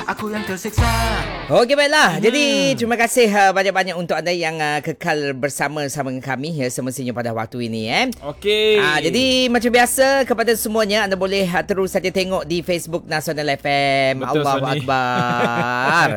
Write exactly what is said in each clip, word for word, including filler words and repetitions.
aku yang tersiksa. Okey, baiklah. Hmm. Jadi terima kasih uh, banyak-banyak untuk anda yang uh, kekal bersama-sama dengan kami ya, semestinya pada waktu ini eh. Okey. Uh, jadi macam biasa kepada semuanya, anda boleh uh, terus saja tengok di Facebook Nasional F M. Betul, Allahu Sony. Akbar.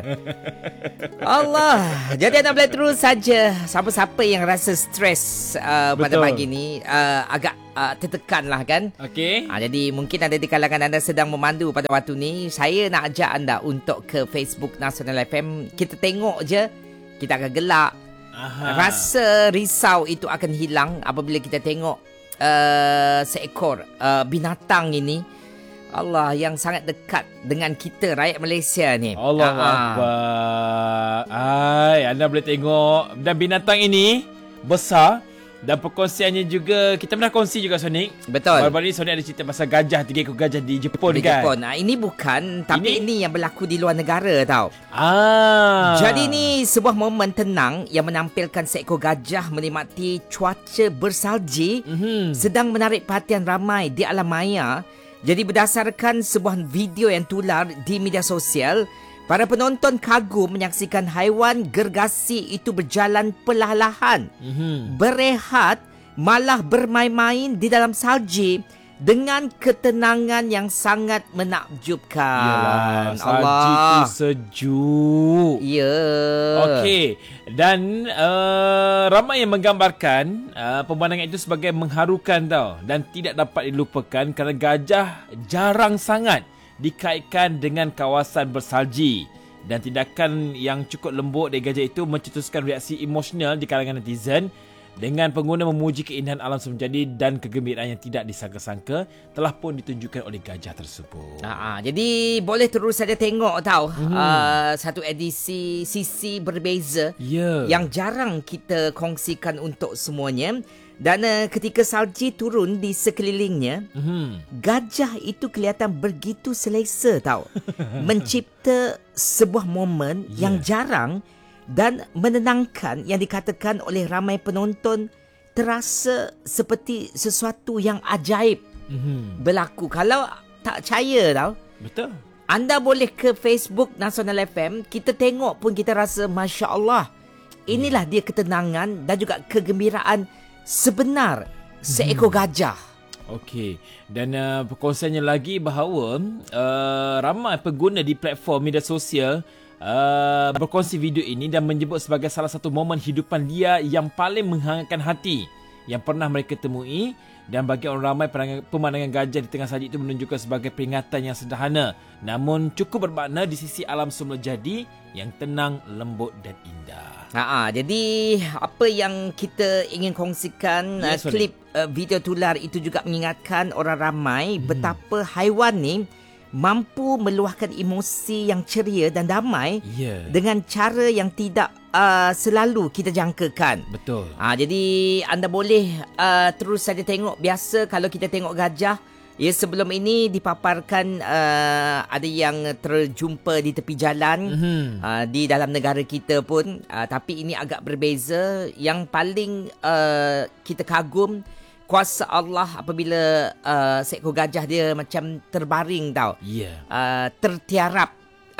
Allah. Jadi anda boleh terus saja, siapa-siapa yang rasa stres uh, pada Betul. pagi ni uh, agak uh, tertekan lah kan. Okey. Ha, jadi mungkin ada di kalangan anda sedang memandu pada waktu ni. Saya nak ajak anda untuk ke Facebook Nasional F M. Kita tengok je, kita akan gelak. Aha. Rasa risau itu akan hilang apabila kita tengok uh, seekor uh, binatang ini. Allah, yang sangat dekat dengan kita rakyat Malaysia ni. Allah Ah, ah. Akbar. Ai, anda boleh tengok. Dan binatang ini besar. Dan perkongsiannya juga, kita pernah kongsi juga, Sonic. Betul. Baru-baru ni Sonic ada cerita pasal gajah, tiga ekor gajah di Jepun Di kan? Jepun. Ah, ini bukan, tapi Ini? ini? ini yang berlaku di luar negara tau. Ah. Jadi ni sebuah momen tenang yang menampilkan seekor gajah menikmati cuaca bersalji Mhm. sedang menarik perhatian ramai di alam maya. Jadi berdasarkan sebuah video yang tular di media sosial, para penonton kagum menyaksikan haiwan gergasi itu berjalan perlahan-lahan, Mhm. berehat, malah bermain-main di dalam salji dengan ketenangan yang sangat menakjubkan. Yalah, salji tu sejuk. Ya. Okey. Dan uh, ramai yang menggambarkan uh, pemandangan itu sebagai mengharukan tau. Dan tidak dapat dilupakan kerana gajah jarang sangat dikaitkan dengan kawasan bersalji. Dan tindakan yang cukup lembut dari gajah itu mencetuskan reaksi emosional di kalangan netizen, dengan pengguna memuji keindahan alam semajadi dan kegembiraan yang tidak disangka-sangka telah pun ditunjukkan oleh gajah tersebut. Ha, jadi boleh terus saja tengok tau Mhm. uh, satu edisi sisi berbeza Ya. yang jarang kita kongsikan untuk semuanya. Dan uh, ketika salji turun di sekelilingnya, Mhm. gajah itu kelihatan begitu selesa tau. Mencipta sebuah momen Ya. yang jarang dan menenangkan yang dikatakan oleh ramai penonton terasa seperti sesuatu yang ajaib Mhm. berlaku. Kalau tak percaya tau, Betul. anda boleh ke Facebook Nasional F M. Kita tengok pun kita rasa Masya Allah. Inilah dia ketenangan dan juga kegembiraan sebenar seekor gajah. Okey. Dan uh, perkongsiannya lagi bahawa uh, ramai pengguna di platform media sosial uh, berkongsi video ini dan menyebut sebagai salah satu momen hidupan dia yang paling menghangatkan hati yang pernah mereka temui. Dan bagi orang ramai, pemandangan gajah di tengah salji itu menunjukkan sebagai peringatan yang sederhana namun cukup bermakna di sisi alam semula jadi yang tenang, lembut dan indah. Ha, jadi apa yang kita ingin kongsikan, Ya, uh, sorry. klip uh, video tular itu juga mengingatkan orang ramai hmm. betapa haiwan ni mampu meluahkan emosi yang ceria dan damai Ya. dengan cara yang tidak uh, selalu kita jangkakan. Betul. Ha, jadi anda boleh uh, terus saja tengok. Biasa kalau kita tengok gajah, ya sebelum ini dipaparkan uh, ada yang terjumpa di tepi jalan Mhm. uh, di dalam negara kita pun. Uh, tapi ini agak berbeza. Yang paling uh, kita kagum kuasa Allah apabila uh, seekor gajah dia macam terbaring tau. Ya. Uh, tertiarap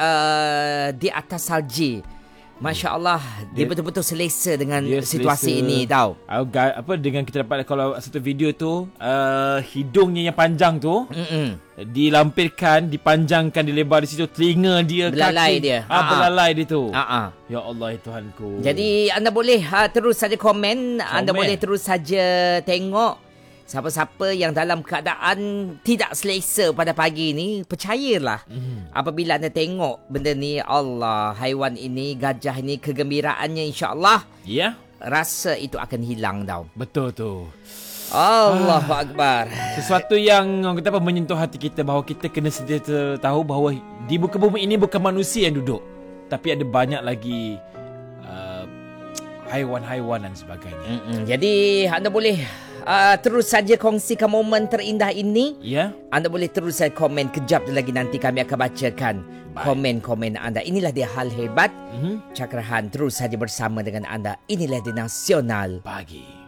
uh, di atas salji. Masya Allah, dia, Dia- betul-betul selesa dengan Dia situasi selesa. ini tau. Uh, ga- apa dengan kita dapat kalau satu video tu uh, hidungnya yang panjang tu Mm-mm. dilampirkan, dipanjangkan, dilebar di situ, telinga dia, Belalai kaki, dia. ah, Ha-ha. belalai dia tu. Ha-ha. Ya Allah, ya Tuhanku. Jadi anda boleh uh, terus saja komen, anda Komen. boleh terus saja tengok. Siapa-siapa yang dalam keadaan tidak selesa pada pagi ni, percayalah Mhm. apabila anda tengok benda ni, Allah, haiwan ini, gajah ini, kegembiraannya insya-Allah Ya, rasa itu akan hilang tau. betul tu. Allahu Akbar. Sesuatu yang orang kata apa, menyentuh hati kita bahawa kita kena sentiasa tahu bahawa di muka bumi ini bukan manusia yang duduk, tapi ada banyak lagi uh, haiwan-haiwan dan sebagainya. Mm-mm. Jadi anda boleh uh, terus saja kongsikan momen terindah ini. Ya. Anda boleh terus saja komen. Kejap lagi nanti kami akan bacakan Baik. komen-komen anda. Inilah dia hal hebat. Mhm. Cakrahan terus saja bersama dengan anda. Inilah dia Nasional Pagi.